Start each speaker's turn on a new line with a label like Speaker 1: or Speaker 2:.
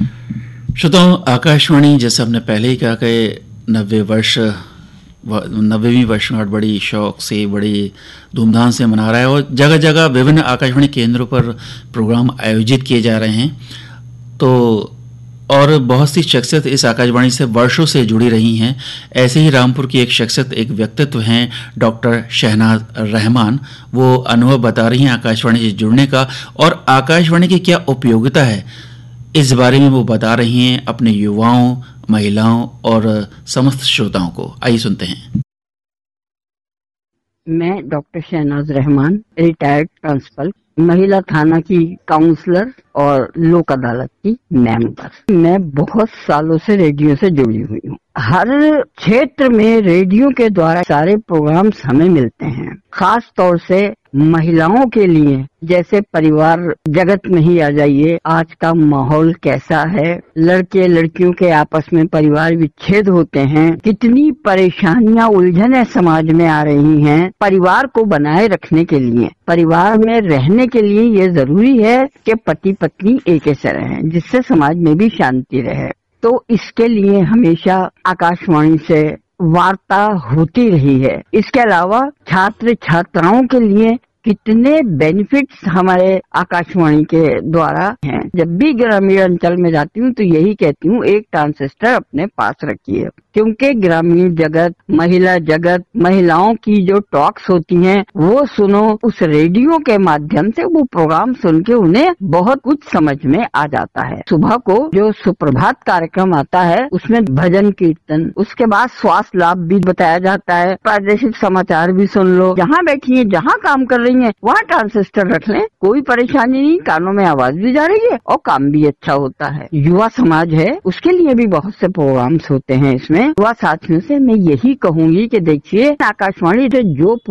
Speaker 1: श्रोताओं, आकाशवाणी जैसे हमने पहले ही कहा कि 90वीं वर्षगांठ बड़ी शौक से, बड़ी धूमधाम से मना रहा है और जगह जगह विभिन्न आकाशवाणी केंद्रों पर प्रोग्राम आयोजित किए जा रहे हैं। तो और बहुत सी शख्सियत इस आकाशवाणी से वर्षों से जुड़ी रही हैं। ऐसे ही रामपुर की एक शख्सियत, एक व्यक्तित्व हैं डॉक्टर शहनाज रहमान। वो अनुभव बता रही हैं आकाशवाणी से जुड़ने का और आकाशवाणी की क्या उपयोगिता है, इस बारे में वो बता रही हैं अपने युवाओं, महिलाओं और समस्त श्रोताओं को। आइए सुनते हैं।
Speaker 2: मैं doctor Shehnaaz Rahman, retired principal, महिला थाना की काउंसलर और लोक अदालत की मेंबर। मैं बहुत सालों से रेडियो से जुड़ी हुई हूँ। हर क्षेत्र में रेडियो के द्वारा सारे प्रोग्राम्स हमें मिलते हैं। खास तौर से महिलाओं के लिए, जैसे परिवार जगत में ही आ जाइए, आज का माहौल कैसा है, लड़के लड़कियों के आपस में परिवार विच्छेद होते हैं, कितनी परेशानियां उलझनें समाज में आ रही हैं। परिवार को बनाए रखने के लिए, परिवार में रहने के लिए ये जरूरी है कि पति पत्नी एक ऐसे रहें, जिससे समाज में भी शांति रहे। तो इसके लिए हमेशा आकाशवाणी से वार्ता होती रही है। इसके अलावा छात्र छात्राओं के लिए कितने बेनिफिट्स हमारे आकाशवाणी के द्वारा हैं। जब भी ग्रामीण अंचल में जाती हूँ तो यही कहती हूँ, एक ट्रांजिस्टर अपने पास रखिए, क्योंकि ग्रामीण जगत, महिला जगत, महिलाओं की जो टॉक्स होती हैं वो सुनो। उस रेडियो के माध्यम से वो प्रोग्राम सुन के उन्हें बहुत कुछ समझ में आ जाता है। सुबह को जो सुप्रभात कार्यक्रम आता है उसमें भजन कीर्तन, उसके बाद स्वास्थ्य लाभ भी बताया जाता है, प्रादेशिक समाचार भी सुन लो। जहाँ बैठी है, जहाँ काम कर रही है, वहाँ ट्रांजिस्टर रख लें, कोई परेशानी नहीं, कानों में आवाज भी जा रही है और काम भी अच्छा होता है। युवा समाज है, उसके लिए भी बहुत से प्रोग्राम्स होते हैं इसमें। युवा साथियों से मैं यही कहूंगी कि देखिए, आकाशवाणी से जो